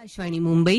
आकाशवाणी मुंबई.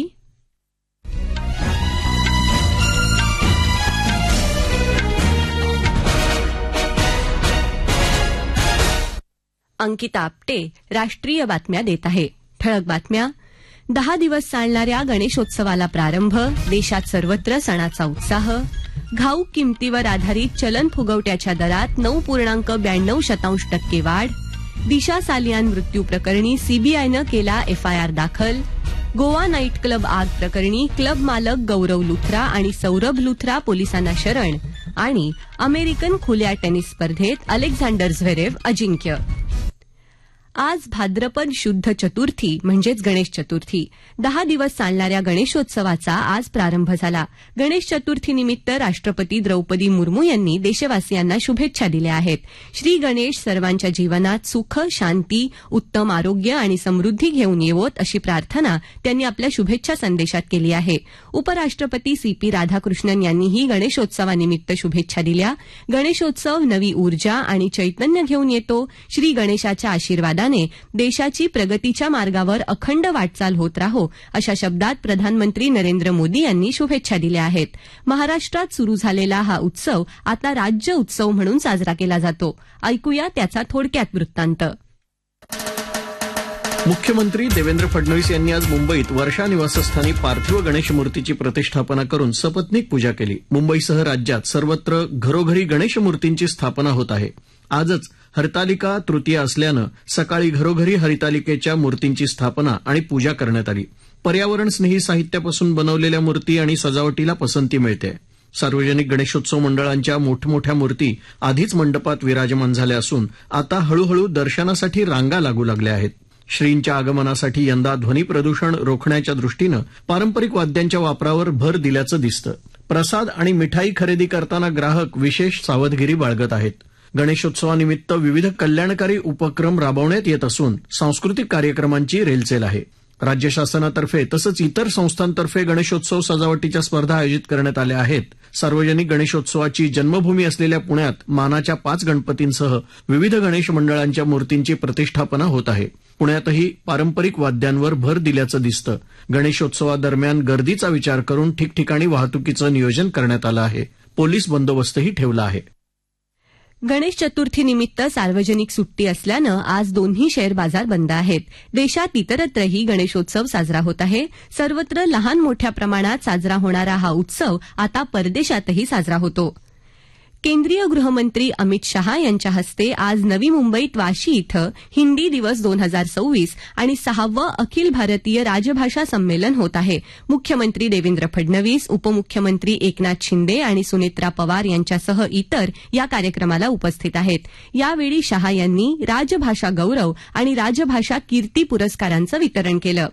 अंकिता आपटे राष्ट्रीय बातम्या देत आहे. ठळक बातम्या. 10 दिवस चालणाऱ्या गणेशोत्सवाला प्रारंभ. देशात सर्वत्र सणाचा उत्साह. घाऊक किमतीवर आधारित चलन फुगवट्याच्या दरात 9.92% वाढ. दिशा सालियान मृत्यू प्रकरणी सीबीआयनं केला एफआयआर दाखल. गोवा नाईट क्लब आग प्रकरणी क्लब मालक गौरव लुथरा आणि सौरभ लुथरा पोलिसांना शरण. आणि अमेरिकन खुल्या टेनिस स्पर्धेत अलेक्झांडर झ्वेरेव अजिंक्य. आज भाद्रपद शुद्ध चतुर्थी म्हणजेच गणेश चतुर्थी. 10 दिवस चालणाऱ्या गणेशोत्सवाचा आज प्रारंभ झाला. गणेश चतुर्थीनिमित्त राष्ट्रपती द्रौपदी मुर्मू यांनी देशवासियांना शुभेच्छा दिल्या आहेत. श्री गणेश सर्वांच्या जीवनात सुख, शांती, उत्तम आरोग्य आणि समृद्धी घेऊन येवोत अशी प्रार्थना त्यांनी आपल्या शुभेच्छा संदेशात केली आहे. उपराष्ट्रपती सीपी राधाकृष्णन यांनीही गणेशोत्सवानिमित्त शुभेच्छा दिल्या. गणेशोत्सव नवी ऊर्जा आणि चैतन्य घेऊन येतो. श्री गणेशाच्या आशीर्वादाने देशाची प्रगतीच्या मार्गावर अखंड वाटचाल होत राहो अशा शब्दात प्रधानमंत्री नरेंद्र मोदी यांनी शुभेच्छा दिल्या आहेत. महाराष्ट्रात सुरू झालेला हा उत्सव आता राज्य उत्सव म्हणून साजरा केला जातो. ऐकूया त्याचा थोडक्यात वृत्तांत. मुख्यमंत्री देवेंद्र फडणवीस यांनी आज मुंबईत वर्षा निवासस्थानी पार्थिव गणेश मूर्तीची प्रतिष्ठापना करून सपत्नीक पूजा केली. मुंबईसह राज्यात सर्वत्र घरोघरी गणेश मूर्तींची स्थापना होत आहे. आजच हरतालिका तृतीया असल्यानं सकाळी घरोघरी हरितालिकेच्या मूर्तींची स्थापना आणि पूजा करण्यात आली. पर्यावरण स्नेही साहित्यापासून बनवलेल्या मूर्ती आणि सजावटीला पसंती मिळते. सार्वजनिक गणेशोत्सव मंडळांच्या मोठमोठ्या मूर्ती आधीच मंडपात विराजमान झाल्या असून आता हळूहळू दर्शनासाठी रांगा लागू लागल्या आहेत. श्रींच्या आगमनासाठी यंदा ध्वनी प्रदूषण रोखण्याच्या दृष्टीनं पारंपरिक वाद्यांच्या वापरावर भर दिल्याचं दिसतं. प्रसाद आणि मिठाई खरेदी करताना ग्राहक विशेष सावधगिरी बाळगत आहेत. गणेशोत्सवानिमित्त विविध कल्याणकारी उपक्रम राबवण्यात येत असून सांस्कृतिक कार्यक्रमांची रेलचेल आहे. राज्य शासनातर्फे तसंच इतर संस्थांतर्फे गणेशोत्सव सजावटीच्या स्पर्धा आयोजित करण्यात आल्या आहेत. सार्वजनिक गणेशोत्सवाची जन्मभूमी असलेल्या पुण्यात मानाच्या 5 गणपतींसह विविध गणेश मंडळांच्या मूर्तींची प्रतिष्ठापना होत आहे. पुण्यातही पारंपरिक वाद्यांवर भर दिल्याचं दिसतं. गणेशोत्सवादरम्यान गर्दीचा विचार करून ठिकठिकाणी वाहतुकीचं नियोजन करण्यात आलं आहे. पोलीस बंदोबस्तही ठेवला आहे. गणेश चतुर्थीनिमित्त सार्वजनिक सुट्टी असल्यानं आज दोन्ही शेअर बाजार बंद आहेत. देशात इतरत्रही गणेशोत्सव साजरा होत आहे. सर्वत्र लहान मोठ्या प्रमाणात साजरा होणारा हा उत्सव आता परदेशातही साजरा होतो. केंद्रीय गृहमंत्री अमित शहा यांच्या हस्ते आज नवी मुंबईत वाशी इथं हिंदी दिवस 2026 आणि 6वं अखिल भारतीय राजभाषा संमेलन होत आहे. मुख्यमंत्री देवेंद्र फडणवीस, उपमुख्यमंत्री एकनाथ शिंदे आणि सुनेत्रा पवार यांच्यासह इतर या कार्यक्रमाला उपस्थित आहेत. यावेळी शहा यांनी राजभाषा गौरव आणि राजभाषा कीर्ती पुरस्कारांचं वितरण केलं.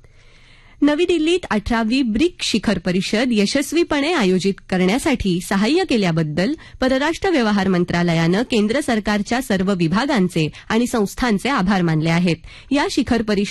नवी दिल्लीत 18वी ब्रिक्स शिखर परिषद यशस्वीपणे आयोजित करण्यासाठी सहाय्य केल्याबद्दल परराष्ट्र व्यवहार मंत्रालयानं केंद्र सरकारच्या सर्व विभागांचे आणि संस्थांचे आभार मानले आहेत. या शिखर परिषद